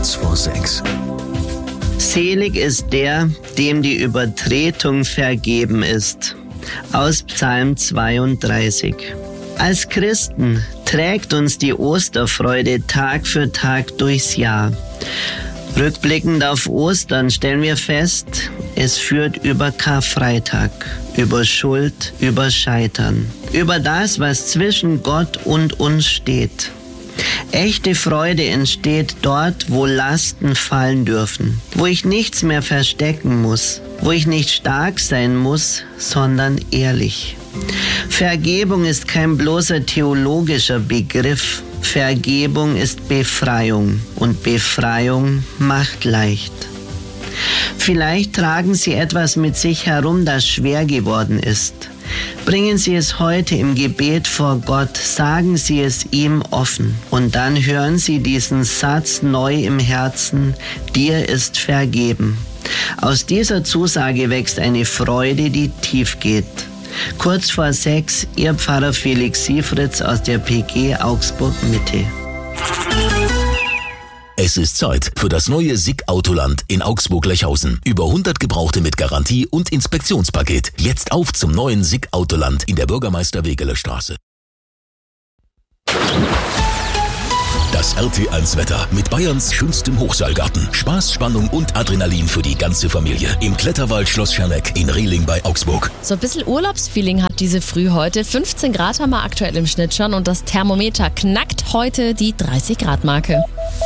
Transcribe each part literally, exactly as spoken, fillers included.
Kurz vor sechs. Selig ist der, dem die Übertretung vergeben ist. Aus Psalm zweiunddreißig. Als Christen trägt uns die Osterfreude Tag für Tag durchs Jahr. Rückblickend auf Ostern stellen wir fest, es führt über Karfreitag, über Schuld, über Scheitern, über das, was zwischen Gott und uns steht. Echte Freude entsteht dort, wo Lasten fallen dürfen, wo ich nichts mehr verstecken muss, wo ich nicht stark sein muss, sondern ehrlich. Vergebung ist kein bloßer theologischer Begriff. Vergebung ist Befreiung und Befreiung macht leicht. Vielleicht tragen Sie etwas mit sich herum, das schwer geworden ist. Bringen Sie es heute im Gebet vor Gott, sagen Sie es ihm offen und dann hören Sie diesen Satz neu im Herzen, dir ist vergeben. Aus dieser Zusage wächst eine Freude, die tief geht. Kurz vor sechs, Ihr Pfarrer Felix Siefritz aus der P G Augsburg Mitte. Es ist Zeit für das neue S I C Autoland in Augsburg-Lechhausen. Über hundert Gebrauchte mit Garantie und Inspektionspaket. Jetzt auf zum neuen S I C Autoland in der Bürgermeister-Wegeler Straße. Das R T eins Wetter mit Bayerns schönstem Hochseilgarten. Spaß, Spannung und Adrenalin für die ganze Familie. Im Kletterwald Schloss Scherneck in Rehling bei Augsburg. So ein bisschen Urlaubsfeeling hat diese Früh heute. fünfzehn Grad haben wir aktuell im Schnitt schon und das Thermometer knackt heute die dreißig Grad Marke.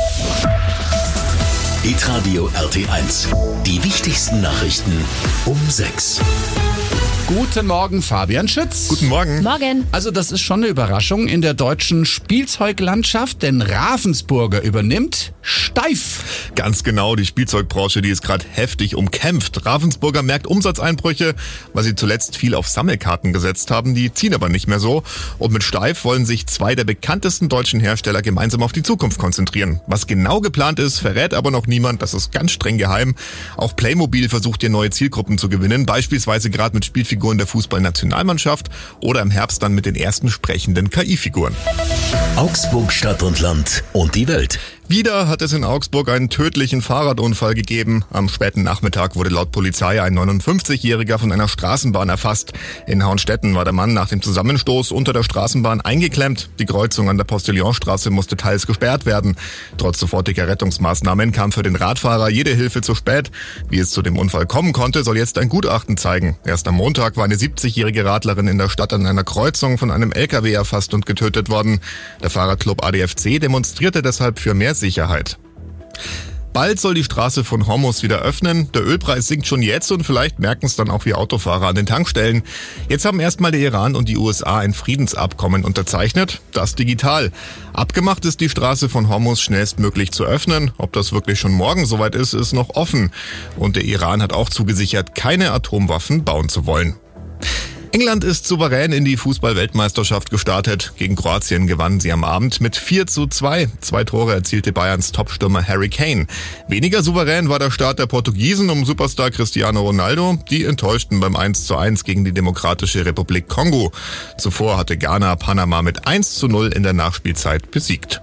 Hitradio R T eins. Die wichtigsten Nachrichten um sechs. Guten Morgen, Fabian Schütz. Guten Morgen. Morgen. Also das ist schon eine Überraschung in der deutschen Spielzeuglandschaft, denn Ravensburger übernimmt Steiff. Ganz genau, die Spielzeugbranche, die ist gerade heftig umkämpft. Ravensburger merkt Umsatzeinbrüche, weil sie zuletzt viel auf Sammelkarten gesetzt haben, die ziehen aber nicht mehr so. Und mit Steiff wollen sich zwei der bekanntesten deutschen Hersteller gemeinsam auf die Zukunft konzentrieren. Was genau geplant ist, verrät aber noch niemand, das ist ganz streng geheim. Auch Playmobil versucht hier neue Zielgruppen zu gewinnen, beispielsweise gerade mit Spielfiguren der Fußballnationalmannschaft oder im Herbst dann mit den ersten sprechenden K I-Figuren. Augsburg, Stadt und Land und die Welt. Wieder hat es in Augsburg einen tödlichen Fahrradunfall gegeben. Am späten Nachmittag wurde laut Polizei ein neunundfünfzigjähriger von einer Straßenbahn erfasst. In Hauenstetten war der Mann nach dem Zusammenstoß unter der Straßenbahn eingeklemmt. Die Kreuzung an der Postillonstraße musste teils gesperrt werden. Trotz sofortiger Rettungsmaßnahmen kam für den Radfahrer jede Hilfe zu spät. Wie es zu dem Unfall kommen konnte, soll jetzt ein Gutachten zeigen. Erst am Montag war eine siebzigjährige Radlerin in der Stadt an einer Kreuzung von einem L K W erfasst und getötet worden. Der Fahrradclub A D F C demonstrierte deshalb für mehr Sicherheit. Bald soll die Straße von Hormuz wieder öffnen. Der Ölpreis sinkt schon jetzt und vielleicht merken es dann auch wir Autofahrer an den Tankstellen. Jetzt haben erstmal der Iran und die U S A ein Friedensabkommen unterzeichnet, das digital. Abgemacht ist die Straße von Hormuz schnellstmöglich zu öffnen. Ob das wirklich schon morgen soweit ist, ist noch offen. Und der Iran hat auch zugesichert, keine Atomwaffen bauen zu wollen. England ist souverän in die Fußball-Weltmeisterschaft gestartet. Gegen Kroatien gewannen sie am Abend mit vier zu zwei. Zwei Tore erzielte Bayerns Topstürmer Harry Kane. Weniger souverän war der Start der Portugiesen um Superstar Cristiano Ronaldo. Die enttäuschten beim eins zu eins gegen die Demokratische Republik Kongo. Zuvor hatte Ghana Panama mit eins zu null in der Nachspielzeit besiegt.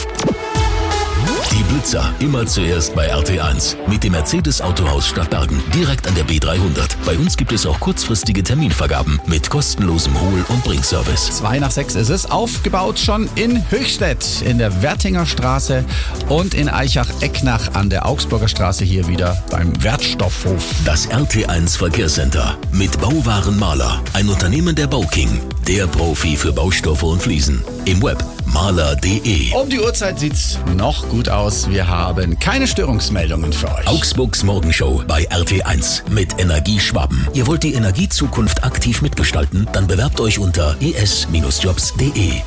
Die Blitzer, immer zuerst bei R T eins. Mit dem Mercedes Autohaus Stadtbergen, direkt an der B dreihundert. Bei uns gibt es auch kurzfristige Terminvergaben mit kostenlosem Hol- und Bringservice. Zwei nach sechs ist es, aufgebaut schon in Höchstädt, in der Wertinger Straße und in Eichach-Ecknach an der Augsburger Straße hier wieder beim Wertstoffhof. Das R T eins Verkehrscenter mit Bauwarenmaler, ein Unternehmen der Bauking, der Profi für Baustoffe und Fliesen. Im Web maler punkt de. Um die Uhrzeit sieht's noch gut aus. Wir haben keine Störungsmeldungen für euch. Augsburgs Morgenshow bei R T eins mit Energie Schwaben. Ihr wollt die Energiezukunft aktiv mitgestalten? Dann bewerbt euch unter e s jobs punkt de.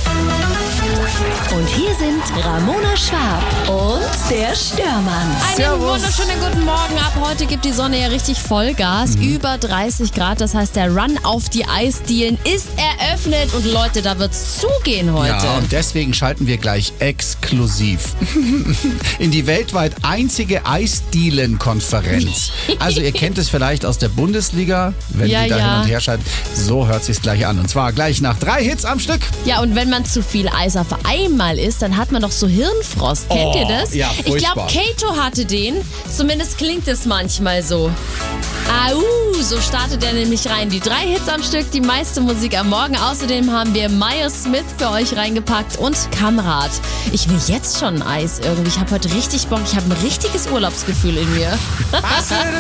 Und hier sind Ramona Schwab und der Störmann. Einen Servus. wunderschönen guten Morgen. Ab heute gibt die Sonne ja richtig Vollgas. Mhm. Über dreißig Grad. Das heißt, der Run auf die Eisdielen ist eröffnet. Und Leute, da wird's zugehen heute. Ja, und deswegen schalten wir gleich exklusiv in die weltweit einzige Eisdielen-Konferenz. Also ihr kennt es vielleicht aus der Bundesliga, wenn ja, die da ja. hin und her schaltet. So hört sich's gleich an. Und zwar gleich nach drei Hits am Stück. Ja, und wenn man zu viel Eis auf der einmal isst, dann hat man doch so Hirnfrost. Kennt Oh, ihr das? ja, ich glaube, furchtbar. Kato hatte den. Zumindest klingt es manchmal so. Au, so startet er nämlich rein. Die drei Hits am Stück, die meiste Musik am Morgen. Außerdem haben wir Maya Smith für euch reingepackt und Kamrat. Ich will jetzt schon ein Eis irgendwie. Ich habe heute richtig Bock. Ich habe ein richtiges Urlaubsgefühl in mir. Was?